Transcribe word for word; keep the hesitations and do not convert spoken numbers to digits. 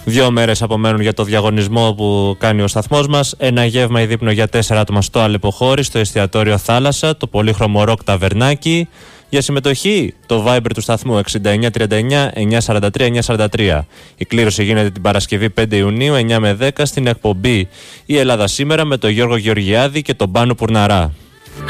Δύο μέρες απομένουν για το διαγωνισμό που κάνει ο σταθμός μας. Ένα γεύμα ή δείπνο για τέσσερα άτομα στο Αλεποχώρι, στο εστιατόριο Θάλασσα, το πολύχρωμο ροκ ταβερνάκι. Για συμμετοχή, το Viber του σταθμού εξήντα εννιά τριάντα εννιά εννιακόσια σαράντα τρία εννιακόσια σαράντα τρία. Η κλήρωση γίνεται την Παρασκευή πέντε Ιουνίου εννιά με δέκα στην εκπομπή «Η Ελλάδα σήμερα» με τον Γιώργο Γεωργιάδη και τον Πάνο Πουρναρά.